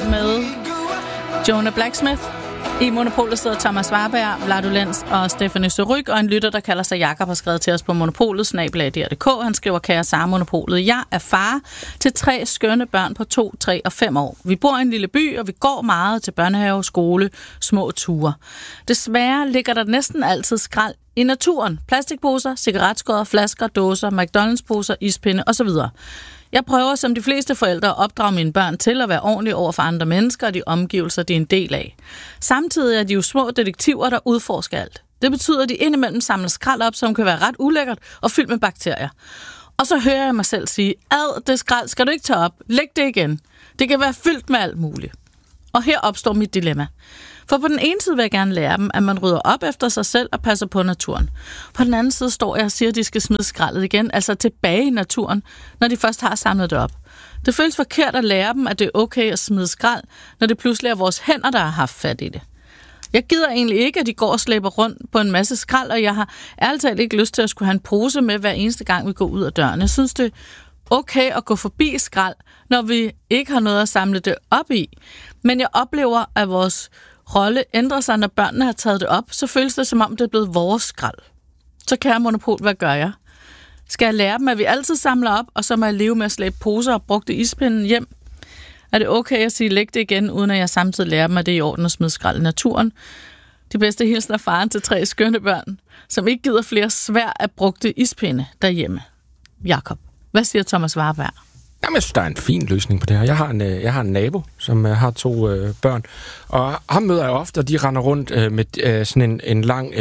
med Jonah Blacksmith. I Monopolet sidder Thomas Warberg, Vlado Lenz og Stephanie Surrugue, og en lytter, der kalder sig Jakob, har skrevet til os på monopolet@dr.dk. Han skriver: kære Sara Monopolet, jeg er far til 3 skønne børn på 2, 3 og 5 år. Vi bor i en lille by, og vi går meget til børnehave, skole, små ture. Desværre ligger der næsten altid skrald i naturen. Plastikposer, cigaretskåder, flasker, dåser, McDonald's-poser, ispinde osv. Jeg prøver som de fleste forældre at opdrage mine børn til at være ordentlige over for andre mennesker og de omgivelser, de er en del af. Samtidig er de jo små detektiver, der udforsker alt. Det betyder, at de indimellem samler skrald op, som kan være ret ulækkert og fyldt med bakterier. Og så hører jeg mig selv sige: det skrald skal du ikke tage op. Læg det igen. Det kan være fyldt med alt muligt. Og her opstår mit dilemma. For på den ene side vil jeg gerne lære dem, at man rydder op efter sig selv og passer på naturen. På den anden side står jeg og siger, at de skal smide skraldet igen, altså tilbage i naturen, når de først har samlet det op. Det føles forkert at lære dem, at det er okay at smide skrald, når det pludselig er vores hænder, der har haft fat i det. Jeg gider egentlig ikke, at de går og slæber rundt på en masse skrald, og jeg har ærligt talt ikke lyst til at skulle have en pose med hver eneste gang, vi går ud af døren. Jeg synes, det er okay at gå forbi skrald, når vi ikke har noget at samle det op i. Men jeg oplever, at vores rolle ændrer sig, når børnene har taget det op, så føles det, som om det er blevet vores skrald. Så kære Monopol, hvad gør jeg? Skal jeg lære dem, at vi altid samler op, og så må jeg leve med at slæbe poser og brugte ispinden hjem? Er det okay at sige, læg det igen, uden at jeg samtidig lærer dem, at det er i orden at smide skrald i naturen? De bedste hilsner faren til 3 skønne børn, som ikke gider flere svær at brugte ispinde derhjemme. Jakob, hvad siger Thomas Warberg? Jamen, jeg synes, der er en fin løsning på det her. Jeg har en nabo, som har 2 børn, og ham møder jeg ofte, og de render rundt med sådan en lang,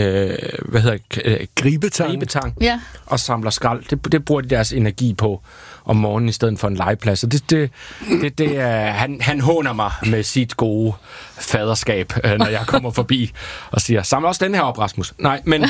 gribetang, ja, og samler skrald. Det bruger de deres energi på om morgenen i stedet for en legeplads. Og han håner mig med sit gode faderskab, når jeg kommer forbi og siger: saml også den her op, Rasmus. Nej, men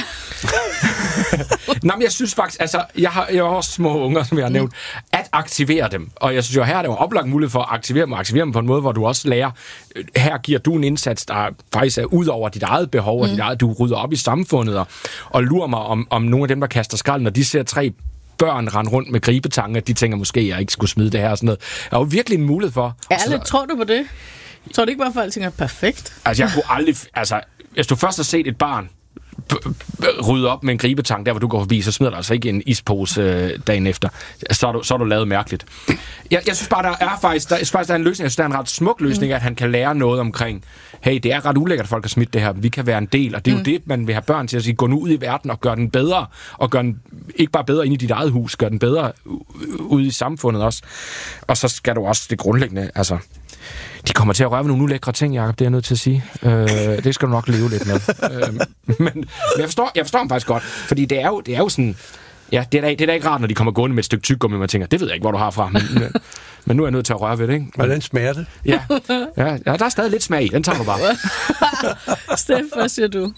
jeg synes faktisk, altså, jeg har også små unger, som jeg har nævnt, at aktivere dem. Og jeg synes jo, her er det jo oplagt mulighed for at aktivere dem på en måde, hvor du også lærer, her giver du en indsats, der faktisk er ud over dit eget behov, og dit eget, du rydder op i samfundet, og lurer mig om nogle af dem, der kaster skrald, når de ser 3 børn rende rundt med gribetange, de tænker måske, at jeg ikke skulle smide det her og sådan noget. Der er jo virkelig en mulighed for. Ærligt, tror du på det? Tror du ikke bare, for alting er perfekt? Altså, jeg kunne aldrig... Altså, hvis du først har set et barn rydde op med en gribetang, der hvor du går forbi, så smider der altså ikke en ispose dagen efter. Så er du lavet mærkeligt. Jeg synes bare, der er en løsning. Jeg synes, der er en ret smuk løsning, at han kan lære noget omkring, hey, det er ret ulækkert, at folk har smidt det her. Vi kan være en del, og det er jo det, man vil have børn til at sige, gå nu ud i verden og gør den bedre, og gør den ikke bare bedre inde i dit eget hus, gør den bedre ude i samfundet også. Og så skal du også det grundlæggende, altså... De kommer til at røre ved nogle ulækre ting, Jacob, det er jeg nødt til at sige. Det skal du nok leve lidt med. Men jeg forstår ham faktisk godt, fordi det er jo sådan... Ja, det er da ikke rart, når de kommer gående med et stykke tyggegummi, og man tænker, det ved jeg ikke, hvor du har fra, men nu er jeg nødt til at røre ved det, ikke? Hvordan smager det? Ja, der er stadig lidt smag i, den tager du bare. Steff, hvad siger du?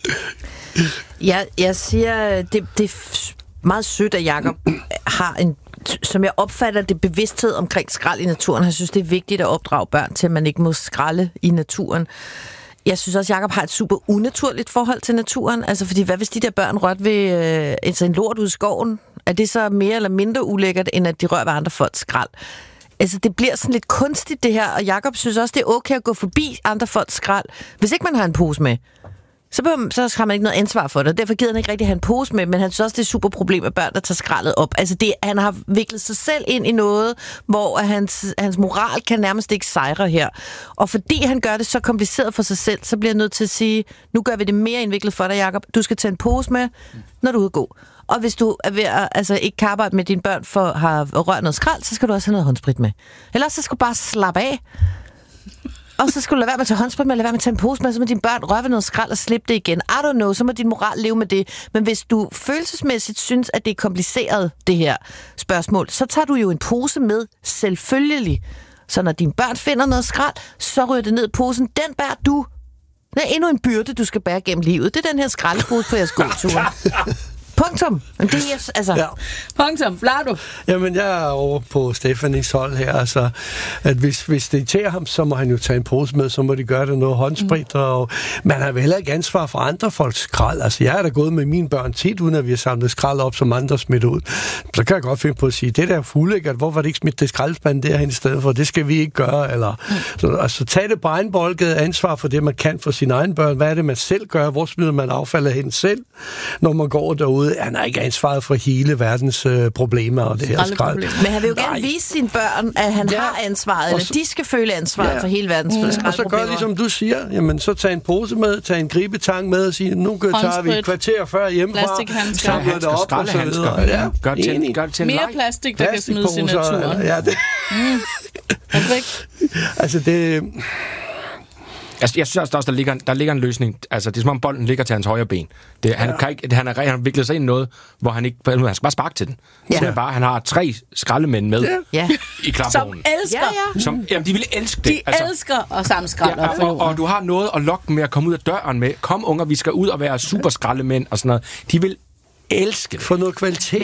Jeg siger, det er meget sødt, at Jacob har en, som jeg opfatter det, bevidsthed omkring skrald i naturen. Jeg synes, det er vigtigt at opdrage børn til, at man ikke må skralde i naturen. Jeg synes også, at Jacob har et super unaturligt forhold til naturen. Altså, fordi hvad hvis de der børn rørte ved en lort ude i skoven? Er det så mere eller mindre ulækkert, end at de rører ved andre folks skrald? Altså, det bliver sådan lidt kunstigt, det her. Og Jacob synes også, det er okay at gå forbi andre folks skrald, hvis ikke man har en pose med. Så har man ikke noget ansvar for det. Derfor gider han ikke rigtig have en pose med, men han synes også, det er et super problem med børn, der tager skraldet op. Altså, han har viklet sig selv ind i noget, hvor hans moral kan nærmest ikke sejre her. Og fordi han gør det så kompliceret for sig selv, så bliver jeg nødt til at sige, nu gør vi det mere indviklet for dig, Jacob. Du skal tage en pose med, når du er ude at gå. Og hvis du er ved at ikke kan arbejde med dine børn for at have rørt noget skrald, så skal du også have noget håndsprit med. Ellers så skal du bare slappe af. Og så skulle du lade være med at tage håndsprit med, lade være med at tage en pose med, så må dine børn røre ved noget skrald og slippe det igen. I don't know, så må din moral leve med det. Men hvis du følelsesmæssigt synes, at det er kompliceret, det her spørgsmål, så tager du jo en pose med, selvfølgelig. Så når dine børn finder noget skrald, så ryger det ned i posen. Den bærer du. Det er endnu en byrde, du skal bære gennem livet. Det er den her skraldepose på jeres gåture. Punktum. Men det er, altså... Ja. Punktum. Vlado. Jamen, jeg er over på Stefanis hold her, altså, at hvis det irriterer ham, så må han jo tage en pose med, så må de gøre det noget håndsprit, og man har vel heller ikke ansvar for andre folks skrald. Altså, jeg er da gået med mine børn tit, uden at vi har samlet skrald op, som andre smidt ud. Så kan jeg godt finde på at sige, det der fuldlækkert, hvorfor har de ikke smidt det skraldespand derhen i stedet for? Det skal vi ikke gøre, eller... Så, altså, tag det beinbolget ansvar for det, man kan for sine egne børn. Hvad er det, man selv gør? Hvor smider man affaldet hen selv, når man går derude? Han har ikke ansvaret for hele verdens problemer og det her skrald. Men han vil jo gerne vise sine børn, at han har ansvaret, eller de skal føle ansvaret for hele verdens skraldproblemer. Og så gør ligesom du siger, jamen så tag en pose med, tag en gribetang med og sige, nu tager vi et kvarter før hjemmefra, samler det op og så videre. Ja, gør det til en mere plastik, der kan smides i naturen. Ja, det... Perfekt. Altså det... Altså, jeg synes også, der ligger en løsning. Altså, det er som om bolden ligger til hans højre ben. Han har viklet sig ind i noget, hvor han ikke... Han skal bare sparke til den. Ja. Han har 3 skraldemænd med i klapvognen. Som elsker. Jamen, de vil elske det. De elsker at samle skrald op. Og du har noget at lokke dem med at komme ud af døren med. Kom, unger, vi skal ud og være super skraldemænd og sådan noget. De vil elske det. For noget kvalitet